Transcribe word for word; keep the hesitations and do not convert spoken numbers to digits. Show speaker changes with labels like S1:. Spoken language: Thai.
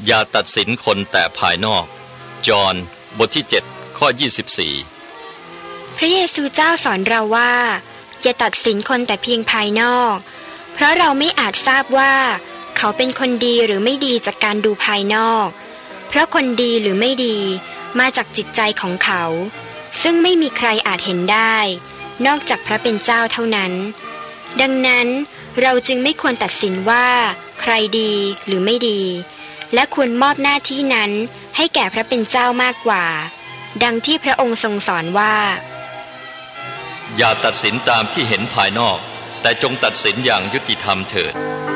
S1: อย่าตัดสินคนแต่ภายนอกจอห์นบทที่เจ็ดข้อยี่สิบสี่
S2: พระเยซูเจ้าสอนเราว่าอย่าตัดสินคนแต่เพียงภายนอกเพราะเราไม่อาจทราบว่าเขาเป็นคนดีหรือไม่ดีจากการดูภายนอกเพราะคนดีหรือไม่ดีมาจากจิตใจของเขาซึ่งไม่มีใครอาจเห็นได้นอกจากพระเป็นเจ้าเท่านั้นดังนั้นเราจึงไม่ควรตัดสินว่าใครดีหรือไม่ดีและควรมอบหน้าที่นั้นให้แก่พระเป็นเจ้ามากกว่าดังที่พระองค์ทรงสอนว่า
S1: อย่าตัดสินตามที่เห็นภายนอกแต่จงตัดสินอย่างยุติธรรมเถิด